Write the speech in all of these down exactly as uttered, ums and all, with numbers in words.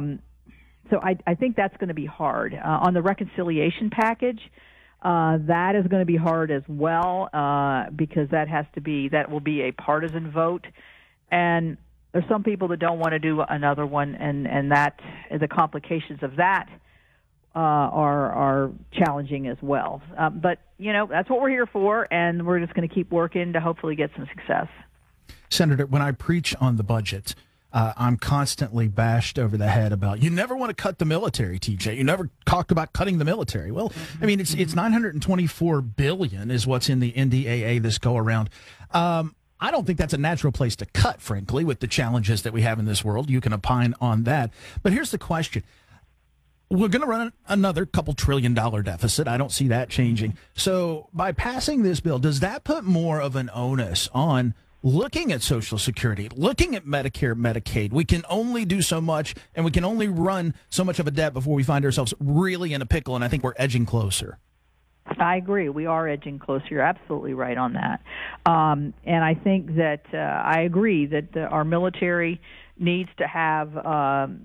um, so I, I think that's going to be hard. Uh, on the reconciliation package, uh, that is going to be hard as well uh, because that has to be that will be a partisan vote, and there's some people that don't want to do another one, and and that the complications of that uh, are are challenging as well. Um, but you know that's what we're here for, and we're just going to keep working to hopefully get some success. Senator, when I preach on the budget, uh, I'm constantly bashed over the head about you never want to cut the military, T J. You never talk about cutting the military. Well, I mean, it's it's nine hundred twenty-four billion dollars is what's in the N D A A this go around. Um, I don't think that's a natural place to cut, frankly, with the challenges that we have in this world. You can opine on that. But here's the question. We're going to run another couple trillion dollar deficit. I don't see that changing. So by passing this bill, does that put more of an onus on looking at Social Security, looking at Medicare, Medicaid? We can only do so much, and we can only run so much of a debt before we find ourselves really in a pickle, and I think we're edging closer. I agree. We are edging closer. You're absolutely right on that. Um, and I think that uh, I agree that uh, our military needs to have um,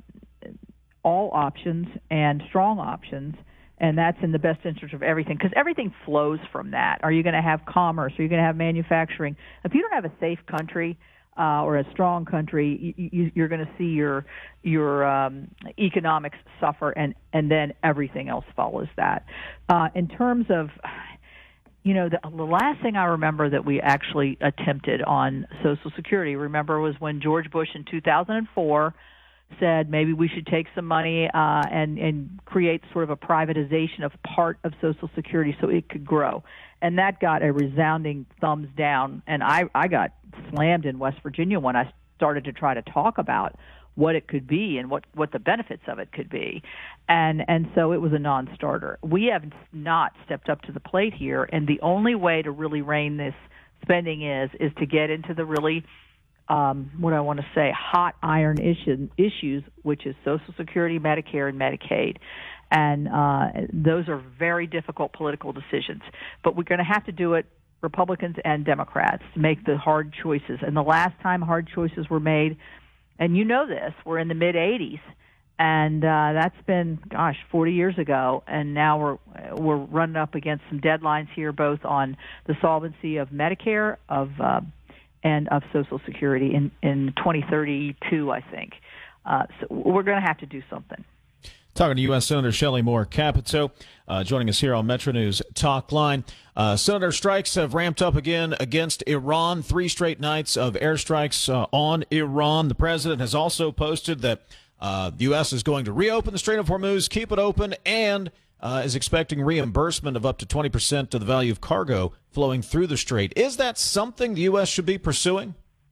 all options and strong options, and that's in the best interest of everything, because everything flows from that. Are you going to have commerce? Are you going to have manufacturing? If you don't have a safe country uh, or a strong country, you, you, you're going to see your your um, economics suffer, and, and then everything else follows that. Uh, in terms of, you know, the, the last thing I remember that we actually attempted on Social Security, remember, was when George Bush in two thousand four said maybe we should take some money uh, and, and create sort of a privatization of part of Social Security so it could grow. And that got a resounding thumbs down. And I, I got slammed in West Virginia when I started to try to talk about what it could be and what, what the benefits of it could be. And, and so it was a non-starter. We have not stepped up to the plate here. And the only way to really rein this spending is, is to get into the really Um, what I want to say, hot iron issue, issues, which is Social Security, Medicare, and Medicaid. And uh, those are very difficult political decisions. But we're going to have to do it, Republicans and Democrats, to make the hard choices. And the last time hard choices were made, and you know this, we're in the mid-eighties. And uh, that's been, gosh, forty years ago. And now we're we're running up against some deadlines here, both on the solvency of Medicare, of uh, and of Social Security in, in twenty thirty-two, I think. Uh, so we're going to have to do something. Talking to U S Senator Shelley Moore Capito, uh, joining us here on Metro News Talk Line. Uh, Senator, strikes have ramped up again against Iran. Three straight nights of airstrikes uh, on Iran. The president has also posted that uh, the U S is going to reopen the Strait of Hormuz, keep it open, and Uh, is expecting reimbursement of up to twenty percent of the value of cargo flowing through the strait. Is that something the U S should be pursuing?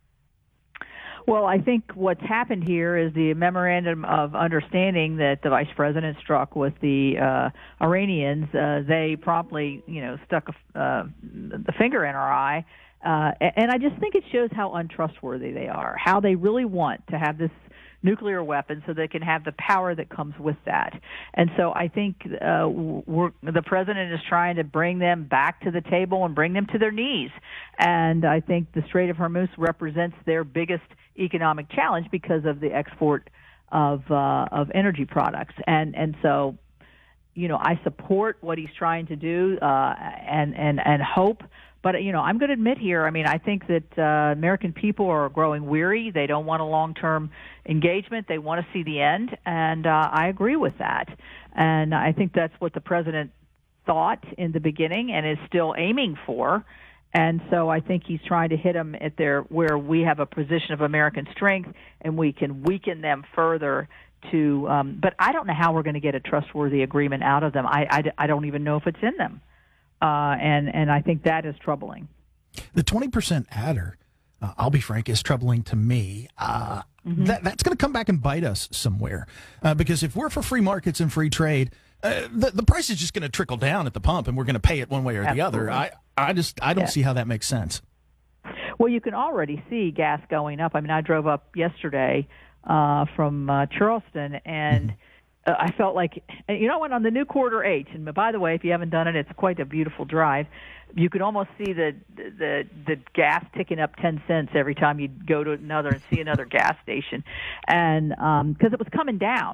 Well, I think what's happened here is the memorandum of understanding that the vice president struck with the uh, Iranians. Uh, they promptly, you know, stuck a, uh, the finger in our eye. Uh, and I just think it shows how untrustworthy they are, how they really want to have this nuclear weapon so they can have the power that comes with that. And so I think uh, we're, the president is trying to bring them back to the table and bring them to their knees. And I think the Strait of Hormuz represents their biggest economic challenge because of the export of uh, of energy products. And and so, you know, I support what he's trying to do uh, and, and, and hope. But, you know, I'm going to admit here, I mean, I think that uh, American people are growing weary. They don't want a long-term engagement. They want to see the end, and uh, I agree with that. And I think that's what the president thought in the beginning and is still aiming for. And so I think he's trying to hit them at their where we have a position of American strength and we can weaken them further to um, – but I don't know how we're going to get a trustworthy agreement out of them. I, I, I don't even know if it's in them. Uh, and, and I think that is troubling. The twenty percent adder, uh, I'll be frank, is troubling to me. Uh, mm-hmm. that, that's going to come back and bite us somewhere. Uh, because if we're for free markets and free trade, uh, the, the price is just going to trickle down at the pump, and we're going to pay it one way or Absolutely. the other. I, I just I don't yeah. see how that makes sense. Well, you can already see gas going up. I mean, I drove up yesterday uh, from uh, Charleston, and mm-hmm. Uh, I felt like, you know, when on the new Quarter H, and by the way, if you haven't done it, it's quite a beautiful drive. You could almost see the the the gas ticking up ten cents every time you go to another and see another gas station, and because um, it was coming down.